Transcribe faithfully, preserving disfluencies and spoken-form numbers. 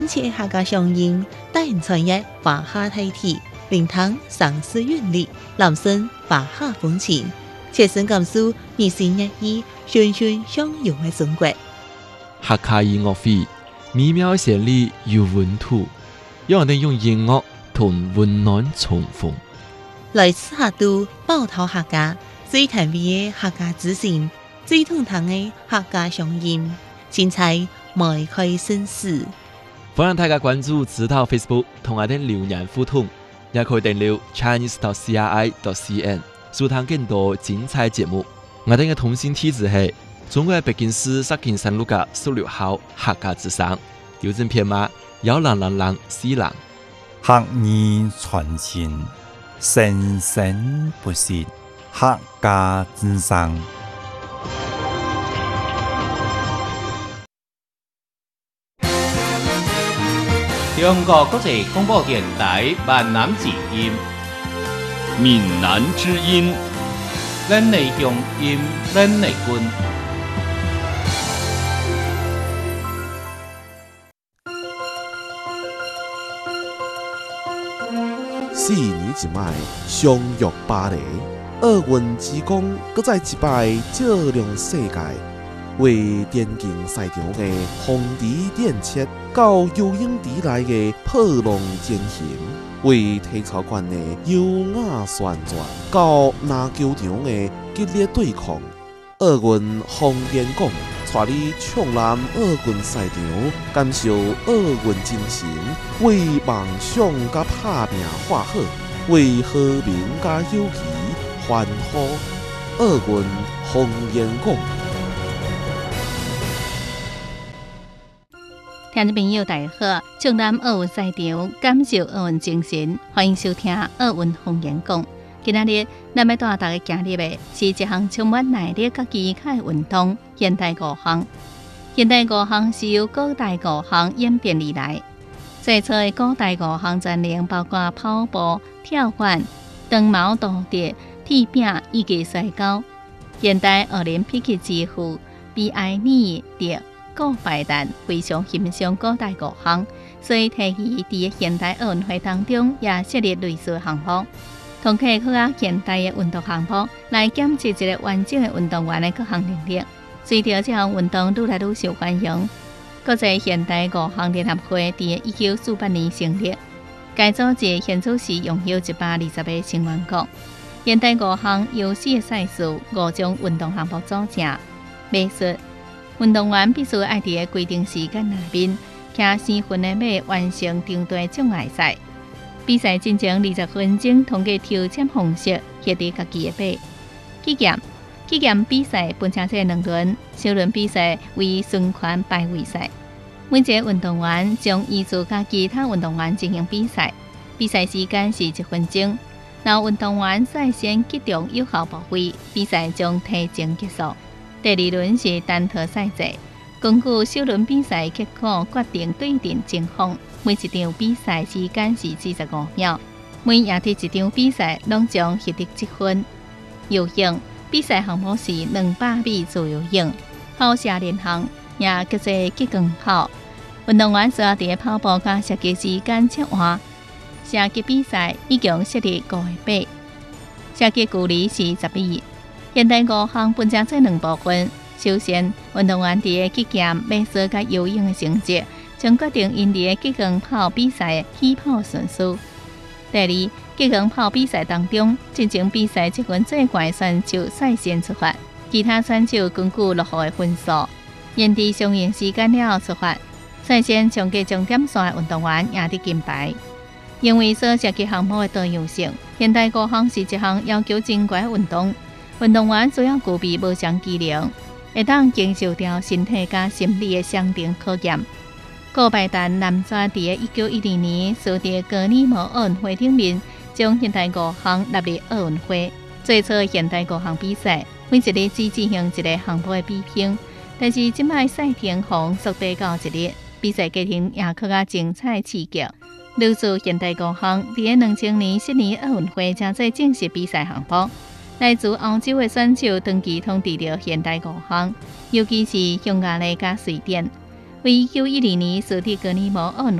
且客家上映大人传译华夏大体，灵堂上师韵律，男生华夏风情，切身感受二十一亿循循相融的中国。 客家音乐会美妙旋律有温度，让我哋用音乐同温暖重逢。 来自客都包头客家最台味的客家之声，最通堂的客家上映，精彩迈开生死。 欢迎大家关注指导 Facebook 同我哋留言互动，也可以订阅 Chinese dot C R I dot C N 收睇更多精彩节目。我哋嘅通信地址係中國北京市石景山路嘅十六號客家之聲，郵政編碼幺零零零四零。 客語傳情，生生不息，客家之聲。 中國國際廣播電台閩南之音， 閩南之音， 咱的鄉音，咱的根。 四年一擺，相約巴黎，奧運之光，擱再一擺照亮世界。為電競賽場的紅地電切，到游泳池內的破浪尖行；為體操館的優雅旋轉，到籃球場的激烈對抗。奧運紅點廣，帶你暢覽奧運賽場，感受奧運精神，為夢想甲打拼畫好，為和平甲友誼歡呼。奧運紅點廣。 聽眾朋友，大家好！暢覽奧運賽場，感受奧運精神，歡迎收聽奧運紅顏講。今仔日，咱要帶大家行入的是一項充滿耐力甲技巧的運動——現代五項。現代五項是由古代五項演變而來。最初的古代五項全能包括跑步、跳遠、長矛奪奪、鐵餅以及摔跤。現代奧林匹克之父比埃尼特古拜旦非常欣賞古代五項，所以提議在現代奧運會當中也設立類似項目，通過考察現代的運動項目來檢測一個完整的運動員的各項能力。隨着這項運動愈來愈受歡迎，國際現代五項聯合會在一九四八年成立，該組織現在是擁有一百二十個成員國。現代五項由四個賽事、五種運動項目組成。馬術運動員必須愛在規定時間內面，騎三分的馬完成長途障礙賽。比賽進行二十分鐘，通過抽籤方式獲得家己的馬。擊劍擊劍比賽分成這兩輪，首輪比賽為順圈排位賽。每一個運動員將依次甲其他運動員進行比賽，比賽時間是一分鐘。若運動員率先擊中有效部位，比賽將提前結束。第二輪是單淘賽制，根據首輪比賽結果決定對陣正方。每一場比賽時間是四十五秒，每贏得一場比賽，攏將獲得積分。游泳比賽項目是兩百米自由泳，跑射連項也叫做激光跑。運動員需要在跑步甲射擊之間切換。射擊比賽已經設立五個靶，射擊距離是十米。現代五項分成這兩部分。首先，運動員在擊劍、馬術甲游泳的成績，將決定因在激光跑比賽起跑順序。第二，激光跑比賽當中，進行比賽積分最高的選手率先出發，其他選手根據落後的分數，沿地上映時間了出發，率先衝過終點線的運動員贏得金牌。因為所射擊項目的多樣性，現代五項是一項要求真懸的運動。運動員需要具備無上技能，會當經受到身體甲心理的相定考驗。古拜旦男抓在一九一二年輸在格里莫奧運會頂面，將現代五項納入奧運會。最初現代五項比賽，每一個只進行一個項目的比拼，但是即擺賽程從縮短到一日，比賽過程也更加精彩刺激。類似現代五項，在兩千年悉尼奧運會正式正式比賽項目。來自歐洲的選手長期統治着現代五項，尤其是匈牙利加瑞典。 为一九一二年苏迪格尼摩奥运